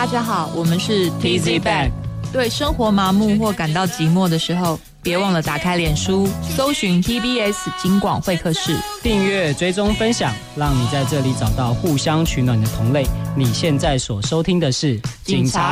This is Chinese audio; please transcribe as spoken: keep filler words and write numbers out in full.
家好，我们是 T Z Bag。 对生活麻木或感到寂寞的时候，别忘了打开脸书，搜寻 T B S 警广会客室， 订阅、追踪、分享，让你在这里找到互相取暖的同类。你现在所收听的是警察